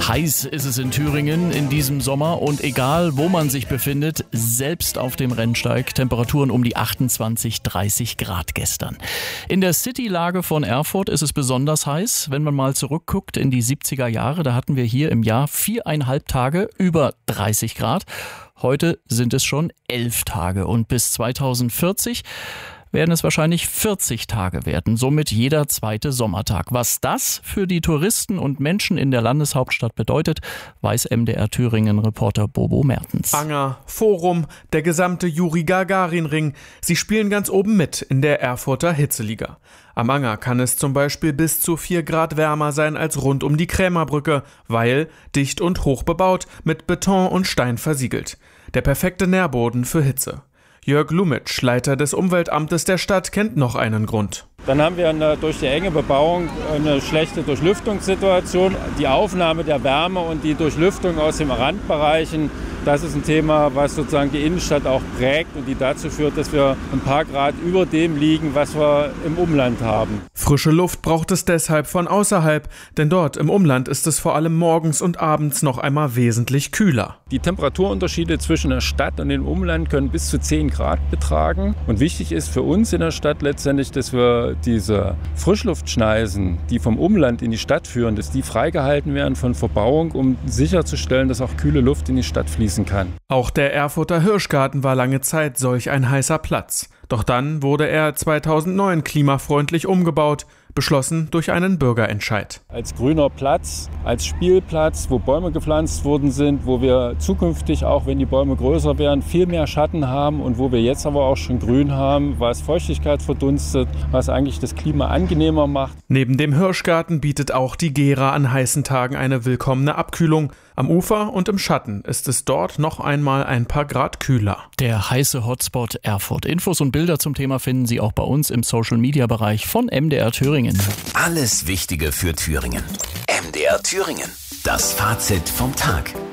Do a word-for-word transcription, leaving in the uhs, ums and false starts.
Heiß ist es in Thüringen in diesem Sommer und egal, wo man sich befindet, selbst auf dem Rennsteig, Temperaturen um die achtundzwanzig, dreißig Grad gestern. In der Citylage von Erfurt ist es besonders heiß. Wenn man mal zurückguckt in die siebziger Jahre, da hatten wir hier im Jahr viereinhalb Tage über dreißig Grad. Heute sind es schon elf Tage und bis zweitausendvierzig werden es wahrscheinlich vierzig Tage werden, somit jeder zweite Sommertag. Was das für die Touristen und Menschen in der Landeshauptstadt bedeutet, weiß M D R Thüringen-Reporter Bobo Mertens. Anger, Forum, der gesamte Juri-Gagarin-Ring, sie spielen ganz oben mit in der Erfurter Hitzeliga. Am Anger kann es zum Beispiel bis zu vier Grad wärmer sein als rund um die Krämerbrücke, weil dicht und hoch bebaut, mit Beton und Stein versiegelt. Der perfekte Nährboden für Hitze. Jörg Lumitsch, Leiter des Umweltamtes der Stadt, kennt noch einen Grund. Dann haben wir eine, durch die enge Bebauung eine schlechte Durchlüftungssituation. Die Aufnahme der Wärme und die Durchlüftung aus den Randbereichen, das ist ein Thema, was sozusagen die Innenstadt auch prägt und die dazu führt, dass wir ein paar Grad über dem liegen, was wir im Umland haben. Frische Luft braucht es deshalb von außerhalb, denn dort im Umland ist es vor allem morgens und abends noch einmal wesentlich kühler. Die Temperaturunterschiede zwischen der Stadt und dem Umland können bis zu zehn Grad betragen. Und wichtig ist für uns in der Stadt letztendlich, dass wir diese Frischluftschneisen, die vom Umland in die Stadt führen, dass die freigehalten werden von Verbauung, um sicherzustellen, dass auch kühle Luft in die Stadt fließen kann. Auch der Erfurter Hirschgarten war lange Zeit solch ein heißer Platz. Doch dann wurde er zweitausendneun klimafreundlich umgebaut, beschlossen durch einen Bürgerentscheid. Als grüner Platz, als Spielplatz, wo Bäume gepflanzt worden sind, wo wir zukünftig, auch wenn die Bäume größer werden, viel mehr Schatten haben und wo wir jetzt aber auch schon Grün haben, was Feuchtigkeit verdunstet, was eigentlich das Klima angenehmer macht. Neben dem Hirschgarten bietet auch die Gera an heißen Tagen eine willkommene Abkühlung. Am Ufer und im Schatten ist es dort noch einmal ein paar Grad kühler. Der heiße Hotspot Erfurt. Infos und Bilder zum Thema finden Sie auch bei uns im Social-Media-Bereich von M D R Thüringen. Alles Wichtige für Thüringen. M D R Thüringen. Das Fazit vom Tag.